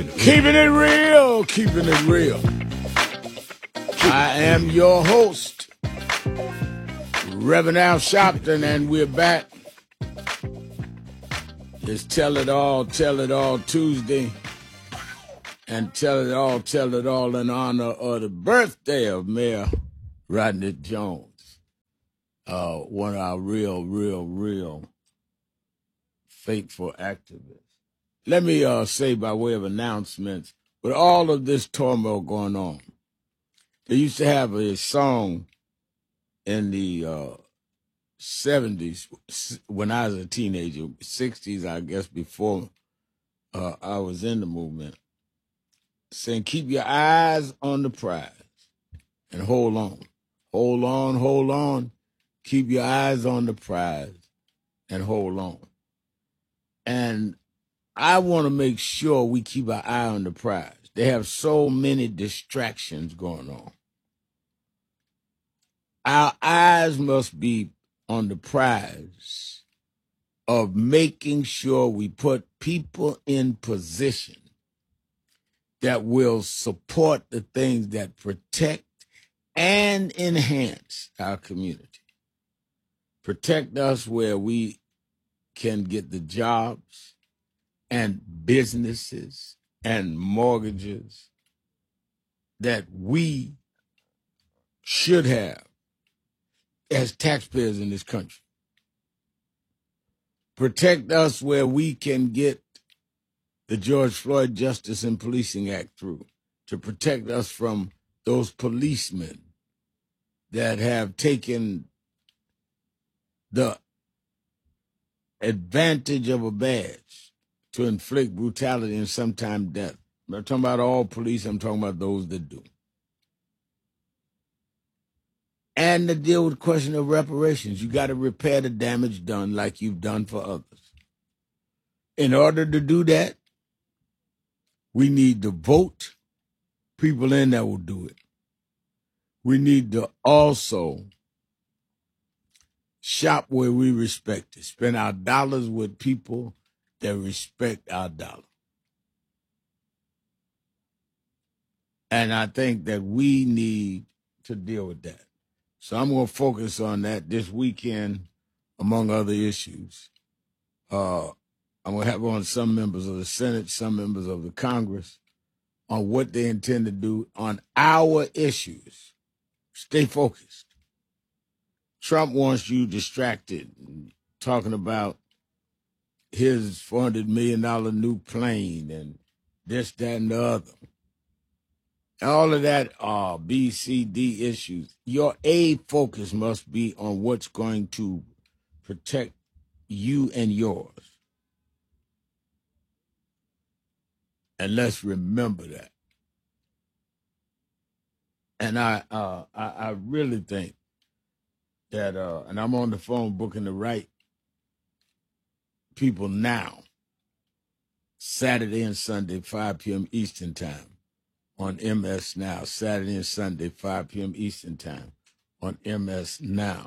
Keeping it real, keeping it real. I am your host, Reverend Al Sharpton, and we're back. It's Tell It All Tuesday. And tell it all in honor of the birthday of Mayor Rodney Jones. One of our real faithful activists. Let me say by way of announcements, with all of this turmoil going on, they used to have a song in the 70s when I was a teenager, 60s, I guess, before I was in the movement, saying, keep your eyes on the prize and hold on. Hold on. Keep your eyes on the prize and hold on. And I want to make sure we keep our eye on the prize. They have so many distractions going on. Our eyes must be on the prize of making sure we put people in position that will support the things that protect and enhance our community. Protect us where we can get the jobs and businesses and mortgages that we should have as taxpayers in this country. Protect us where we can get the George Floyd Justice and Policing Act through, to protect us from those policemen that have taken the advantage of a badge to inflict brutality and sometimes death. I'm not talking about all police, I'm talking about those that do. And to deal with the question of reparations. You got to repair the damage done like you've done for others. In order to do that, we need to vote people in that will do it. We need to also shop where we respect it. Spend our dollars with people that respect our dollar. And I think that we need to deal with that. So I'm going to focus on that this weekend, among other issues. I'm going to have on some members of the Senate, some members of the Congress, on what they intend to do on our issues. Stay focused. Trump wants you distracted, talking about his $400 million new plane and this, that, and the other. All of that are B, C, D issues. Your A focus must be on what's going to protect you and yours. And let's remember that. And I really think that, and I'm on the phone booking the right people now, Saturday and Sunday, 5 p.m. Eastern Time on MS Now. Saturday and Sunday, 5 p.m. Eastern Time on MS Now.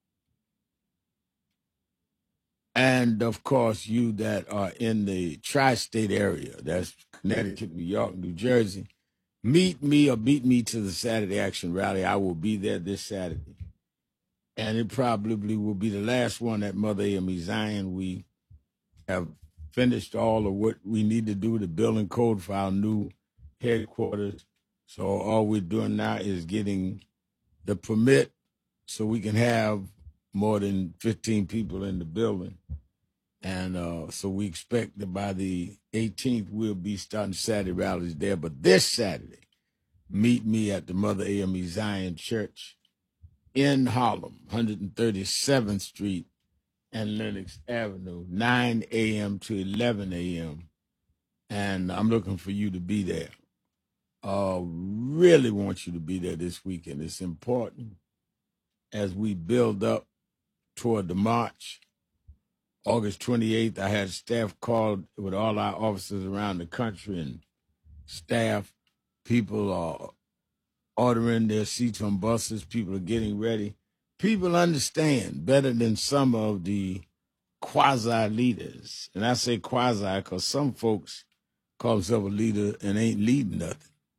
And, of course, you that are in the tri-state area, that's Connecticut, New York, New Jersey, meet me or beat me to the Saturday Action Rally. I will be there this Saturday. And it probably will be the last one at Mother AME Zion. We have finished all of what we need to do to build and code for our new headquarters. So all we're doing now is getting the permit so we can have more than 15 people in the building. And so we expect that by the 18th, we'll be starting Saturday rallies there. But this Saturday, meet me at the Mother AME Zion Church in Harlem, 137th Street and Lenox Avenue, 9 a.m. to 11 a.m. And I'm looking for you to be there. Really want you to be there this weekend. It's important as we build up toward the march. August 28th, I had staff called with all our officers around the country and staff. People are ordering their seats on buses. People are getting ready. People understand better than some of the quasi-leaders. And I say quasi because some folks call himself a leader and ain't leading nothing.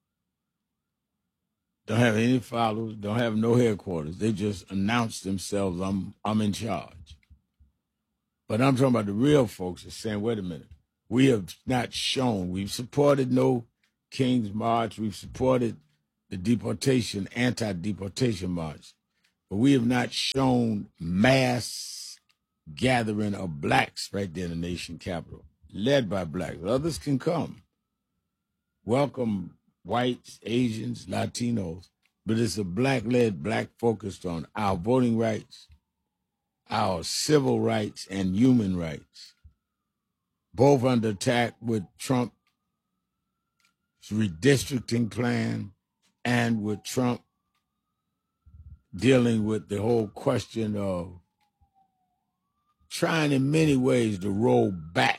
Don't have any followers, don't have no headquarters. They just announce themselves, I'm in charge. But I'm talking about the real folks that's saying, wait a minute, we have not shown, we've supported no King's March, we've supported the deportation, anti-deportation march, but we have not shown mass gathering of blacks right there in the nation capital, led by blacks. Others can come. Welcome whites, Asians, Latinos, but it's a black-led, black-focused on our voting rights, our civil rights, and human rights, both under attack with Trump's redistricting plan and with Trump dealing with the whole question of trying in many ways to roll back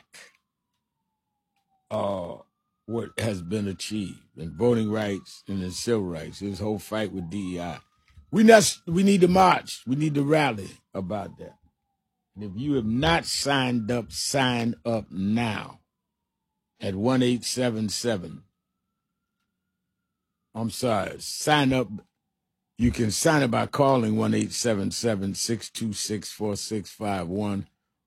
what has been achieved in voting rights and in civil rights, his whole fight with DEI. We need to march. We need to rally about that. And if you have not signed up, sign up now at 1-877. I'm sorry, sign up. You can sign up by calling 1-877-626-4651,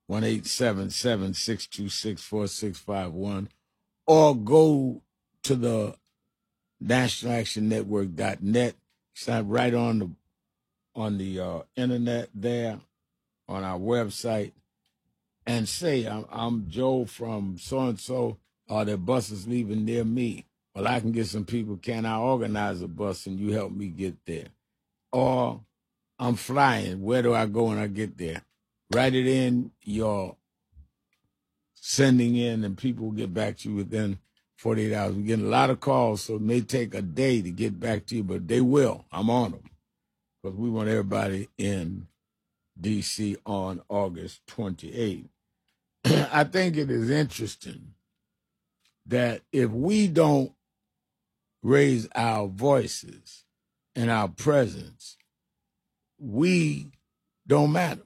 1-877-626-4651, or go to the nationalactionnetwork.net. Sign right on the internet there, on our website, and say, I'm Joe from so-and-so, are there buses leaving near me? Well, I can get some people. Can I organize a bus and you help me get there? Or I'm flying. Where do I go when I get there? Write it in your sending in, and people will get back to you within 48 hours. We're getting a lot of calls, so it may take a day to get back to you, but they will. I'm on them because we want everybody in D.C. on August 28th. I think it is interesting that if we don't raise our voices and our presence, we don't matter.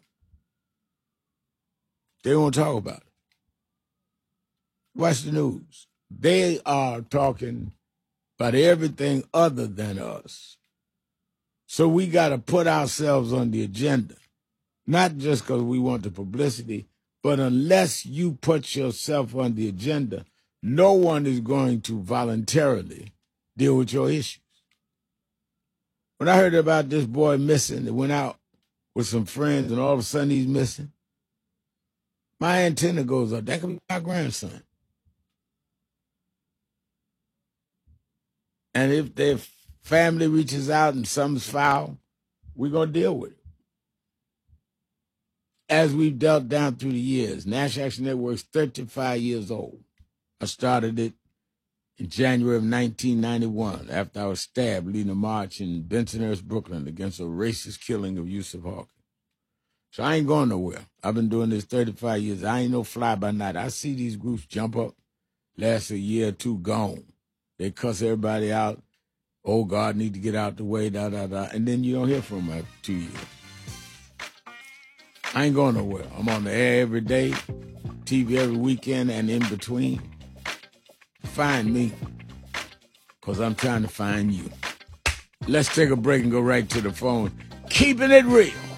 They won't talk about it. Watch the news. They are talking about everything other than us. So we got to put ourselves on the agenda, not just because we want the publicity, but unless you put yourself on the agenda, no one is going to voluntarily deal with your issues. When I heard about this boy missing, that went out with some friends and all of a sudden he's missing, my antenna goes up. That could be my grandson. And if their family reaches out and something's foul, we're going to deal with it. As we've dealt down through the years, National Action Network's 35 years old. I started it in January of 1991 after I was stabbed leading a march in Bensonhurst, Brooklyn against a racist killing of Yusuf Hawkins. So I ain't going nowhere. I've been doing this 35 years. I ain't no fly by night. I see these groups jump up, last a year or two, gone. They cuss everybody out. Oh, God, need to get out the way, da-da-da. And then you don't hear from them after 2 years. I ain't going nowhere. I'm on the air every day, TV every weekend and in between. Find me, because I'm trying to find you. Let's take a break and go right to the phone. Keeping it real.